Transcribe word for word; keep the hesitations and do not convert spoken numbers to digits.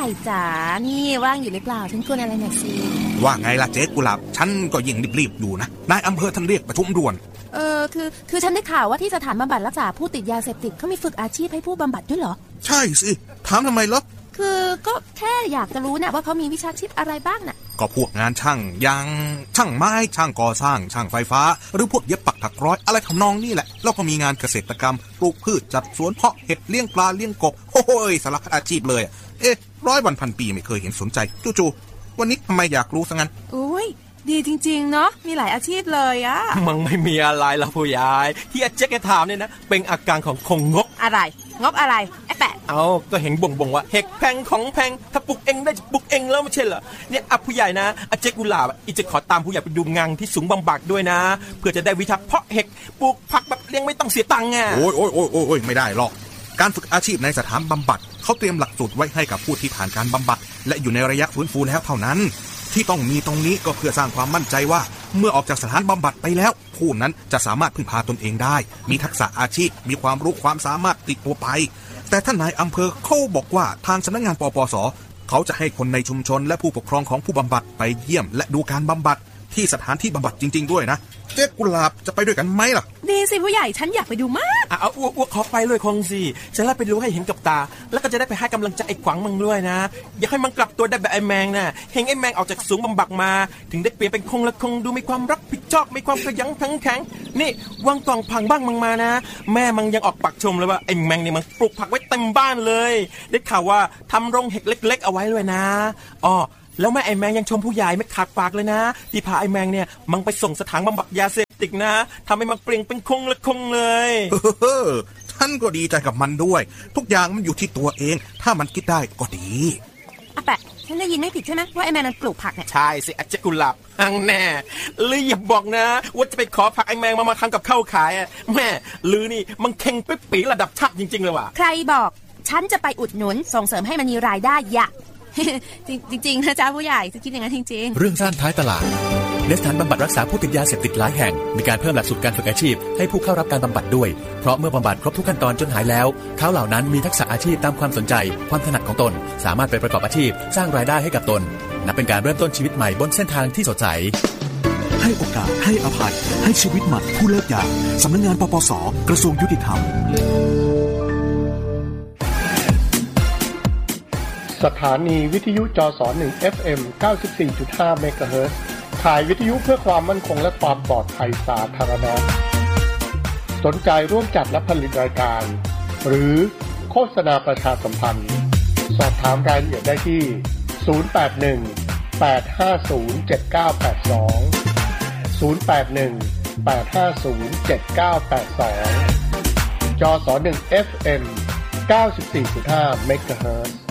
ญ่จ๋านี่ว่างอยู่หรือเปล่าฉันกวนอะไรหน่อยสิว่าไงล่ะเจ๊กุหลาบฉันก็ยิ่งรีบๆอยู่นะนายอำเภอท่านเรียกประชุมด่วนเออคือคือฉันได้ข่าวว่าที่สถานบำบัดรักษาผู้ติดยาเสพติดเขามีฝึกอาชีพให้ผู้บำบัดด้วยเหรอใช่สิถามทำไมล่ะคือก็แค่อยากจะรู้นะว่าเขามีวิชาชีพอะไรบ้างน่ะก็พวกงานช่างอย่างช่างไม้ช่างก่อสร้างช่างไฟฟ้าหรือพวกเย็บปักถักร้อยอะไรทำนองนี่แหละแล้วก็มีงานเกษตรกรรมปลูกพืชจัดสวนเพาะเห็ดเลี้ยงปลาเลี้ยงกบโอ้ยสารพัดอาชีพเลยเอ๊ะร้อยวันพันปีไม่เคยเห็นสนใจจู่ๆวันนี้ทำไมอยากรู้ซะงั้นโอ้ยดีจริงๆเนาะมีหลายอาชีพเลยอะมันไม่มีอะไรล่ะผู้ใหญ่ที่อาเจ๊กถามเนี่ยนะเป็นอาการของคงงกอะไรงบอะไรไอ้แปะเอาก็เห็นบ่งบ่งว่าเห็ดแพงของแพงถ้าปลูกเองได้ปลูกเองแล้วไม่ใช่เหรอเนี่ยอ่ะผู้ใหญ่นะอาเจ๊กุหลาบอีจะขอตามผู้ใหญ่ไปดูงานที่สูงบำบัดด้วยนะเพื่อจะได้วิชาเพาะเห็ดปลูกผักแบบเลี้ยงไม่ต้องเสียตังค์ไงโอ้ยโอ้ยโอ้ยโอ้ยไม่ได้หรอกการฝึกอาชีพในสถานบำบัดเขาเตรียมหลักสูตรไว้ให้กับผู้ที่ผ่านการบำบัดและอยู่ในระยะฟื้นฟูแล้วเท่านั้นที่ต้องมีตรงนี้ก็เพื่อสร้างความมั่นใจว่าเมื่อออกจากสถานบำบัดไปแล้วผู้นั้นจะสามารถพึ่งพาตนเองได้มีทักษะอาชีพมีความรู้ความสามารถติดตัวไปแต่ท่านนายอำเภอเขาบอกว่าทางสำนักงานปปส.เขาจะให้คนในชุมชนและผู้ปกครองของผู้บำบัดไปเยี่ยมและดูการบำบัดที่สถานที่บำบัดจริงๆด้วยนะเจ๊กุหลาบจะไปด้วยกันไหมล่ะดีสิผู้ใหญ่ฉันอยากไปดูมากอ่ะเอาอ้วกๆขอไปเลยคงสิจะได้ไปรู้ให้เห็นกับตาแล้วก็จะได้ไปให้กำลังใจไอ้ขวางมึงด้วยนะอยากให้มันกลับตัวได้แบบไอ้แมงน่ะเห็นไอ้แมงออกจากสูงบำบัดมาถึงได้เปลี่ยนเป็นคงและคงดูมีความรับผิดชอบมีความขยันขันแข็งนี่วางกล่องผักบ้างมึงมานะแม่มึงยังออกปากชมเลยว่าไอ้แมงนี่มันปลูกผักไว้เต็มบ้านเลยได้ข่าวว่าทำโรงเห็ดเล็กๆเอาไว้ด้วยนะอ้อแล้วแม่ไอ้แมงยังชมผู้ใหญ่ไม่ขาดปากเลยนะที่พาไอ้แมงเนี่ยมันไปส่งสถานบำบัดยาเสพติดนะทำให้มันเปลี่ยนเป็นคงและคงเลยเฮ้อท่านก็ดีใจกับมันด้วยทุกอย่างมันอยู่ที่ตัวเองถ้ามันคิดได้ก็ดีอ่ะแปะฉันได้ยินไม่ผิดใช่ไหมว่าไอ้แมงมันปลูกผักเนี่ยใช่สิอาเจ๊กุหลาบอังแน่ลืออย่าบอกนะว่าจะไปขอผักไอ้แมงมามาทำกับข้าวขายอ่ะแม่ลือนี่มันเข่งปิ๊บปีระดับชาติจริงๆเลยว่ะใครบอกฉันจะไปอุดหนุนส่งเสริมให้มันมีรายได้ยะจริงๆนะจ๊ะผู้ใหญ่จะคิดอย่างนั้นจริงๆเรื่องสั้นท้ายตลาดในสถานบำบัดรักษาผู้ติดยาเสพติดหลายแห่งมีการเพิ่มหลักสูตรการฝึกอาชีพให้ผู้เข้ารับการบำบัดด้วยเพราะเมื่อบำบัดครบทุกขั้นตอนจนหายแล้วเขาเหล่านั้นมีทักษะอาชีพตามความสนใจความถนัดของตนสามารถไปประกอบอาชีพสร้างรายได้ให้กับตนนับเป็นการเริ่มต้นชีวิตใหม่บนเส้นทางที่สดใสให้โอกาสให้อภัยให้ชีวิตใหม่ผู้เลิกยาสำนักงานปปส.กระทรวงยุติธรรมสถานีวิทยุจสหนึ่ง เอฟ เอ็ม เก้าสิบสี่จุดห้า เมกะเฮิรตซ์ถ่ายวิทยุเพื่อความมั่นคงและความปลอดภัยสาธารณะสนใจร่วมจัดและผลิตรายการหรือโฆษณาประชาสัมพันธ์สอบถามรายละเอียดได้ที่ศูนย์ แปด หนึ่ง แปด ห้า ศูนย์ เจ็ด เก้า แปด สอง ศูนย์ แปด หนึ่ง แปด ห้า ศูนย์ เจ็ด เก้า แปด สองจสหนึ่ง เอฟ เอ็ม เก้าสิบสี่จุดห้า เมกะเฮิรตซ์